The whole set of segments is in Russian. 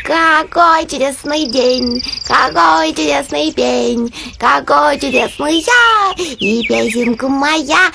Какой чудесный день, какой чудесный пень, какой чудесный я, и песенка моя.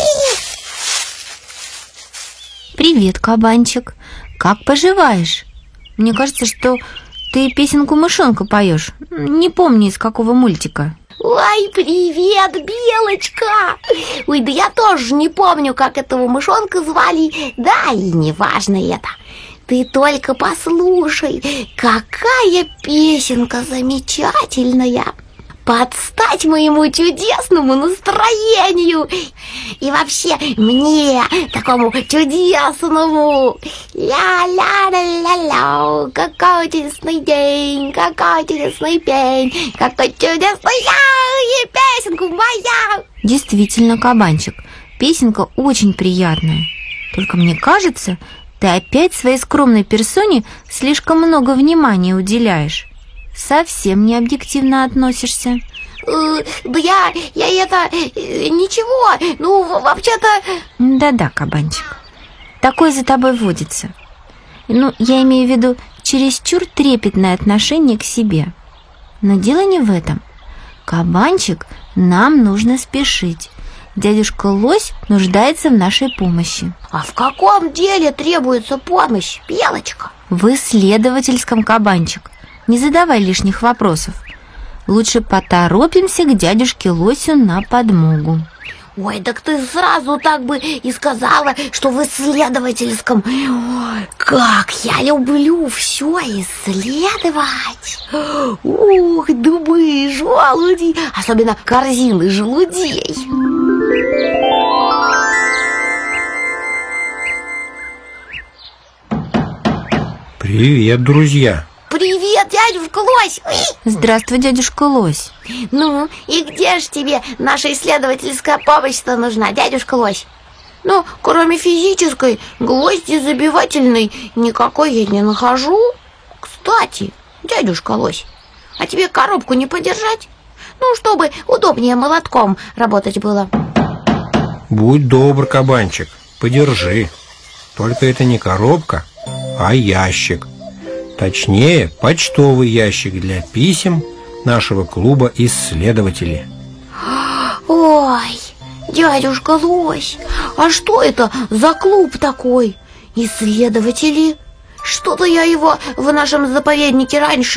Привет, кабанчик. Как поживаешь? Мне кажется, что ты песенку мышонка поешь. Не помню, из какого мультика. Ой, привет, Белочка! Ой, да я тоже не помню, как этого мышонка звали. Да, и не важно это. Ты только послушай, какая песенка замечательная. Под стать моему чудесному настроению. И вообще мне, такому чудесному. Ля-ля-ля-ля-ля, какой чудесный день, какой чудесный пень, какой чудесный я, и песенка моя. Действительно, кабанчик, песенка очень приятная. Только мне кажется, ты опять своей скромной персоне слишком много внимания уделяешь. Совсем не объективно относишься. Да я это... ничего, ну, вообще-то... Да-да, кабанчик, такой за тобой водится. Ну, я имею в виду чересчур трепетное отношение к себе. Но дело не в этом. Кабанчик, нам нужно спешить. Дядюшка Лось нуждается в нашей помощи. А в каком деле требуется помощь, Белочка? В исследовательском, кабанчик. Не задавай лишних вопросов. Лучше поторопимся к дядюшке Лосю на подмогу. Ой, так ты сразу так бы и сказала, что в исследовательском. Ой, как я люблю все исследовать. Ух, дубы, желуди, особенно корзины желудей. Привет, друзья! Привет, дядюшка Лось! Здравствуй, дядюшка Лось. Ну, и где же тебе наша исследовательская помощь-то нужна, дядюшка Лось? Ну, кроме физической, гвозди забивательной никакой я не нахожу. Кстати, дядюшка Лось, а тебе коробку не подержать? Ну, чтобы удобнее молотком работать было. Будь добр, кабанчик, подержи. Только это не коробка, а ящик. Точнее, почтовый ящик для писем нашего клуба исследователей. Ой, дядюшка Лось, а что это за клуб такой? Исследователи? Что-то я его в нашем заповеднике раньше